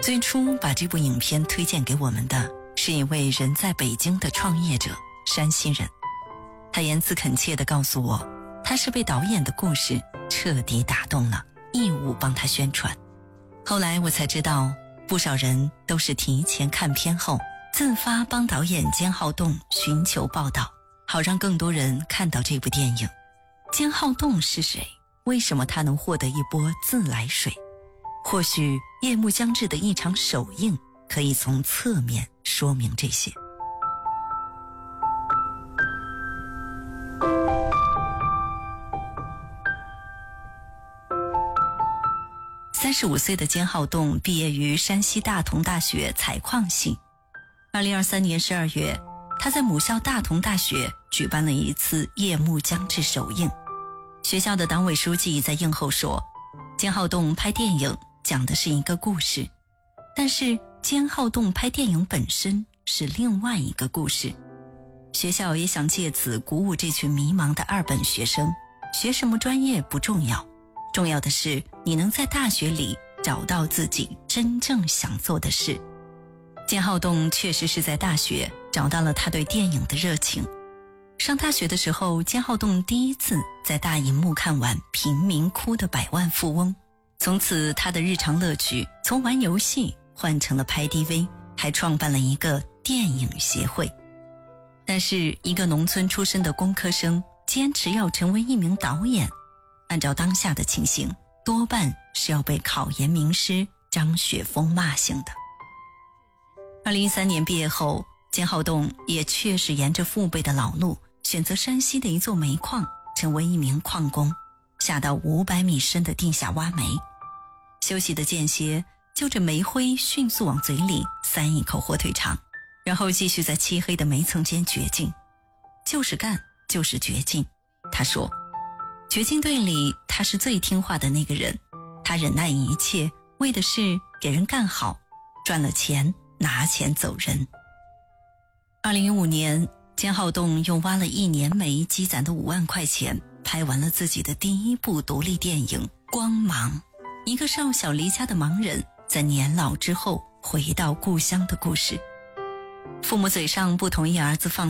最初把这部影片推荐给我们的是一位人在北京的创业者，山西人。他言辞恳切地告诉我，他是被导演的故事彻底打动了，义务帮他宣传。后来我才知道，不少人都是提前看片后自发帮导演兼浩栋寻求报道，好让更多人看到这部电影。兼浩栋是谁？为什么他能获得一波自来水？或许夜幕将至的一场首映可以从侧面说明这些。35岁的兼浩栋毕业于山西大同大学采矿系。2023年12月，他在母校大同大学举办了一次夜幕将至首映。学校的党委书记在映后说，兼浩栋拍电影讲的是一个故事，但是兼浩栋拍电影本身是另外一个故事。学校也想借此鼓舞这群迷茫的二本学生，学什么专业不重要，重要的是你能在大学里找到自己真正想做的事。兼浩栋确实是在大学找到了他对电影的热情。上大学的时候，兼浩栋第一次在大荧幕看完《贫民窟的百万富翁》，从此他的日常乐趣从玩游戏换成了拍 DV， 还创办了一个电影协会。但是一个农村出身的工科生坚持要成为一名导演，按照当下的情形，多半是要被考研名师张雪峰骂醒的。2013年毕业后，兼浩栋也确实沿着父辈的老路，选择山西的一座煤矿，成为一名矿工，下到500米深的地下挖煤。休息的间歇，就着煤灰迅速往嘴里塞一口火腿肠，然后继续在漆黑的煤层间掘进。就是干，就是掘进。他说，掘进队里他是最听话的那个人，他忍耐一切，为的是给人干好，赚了钱拿钱走人。2015年，兼浩栋用挖了1年煤积攒的5万块钱，拍完了自己的第一部独立电影《光芒》，一个少小离家的盲人在年老之后回到故乡的故事。父母嘴上不同意儿子放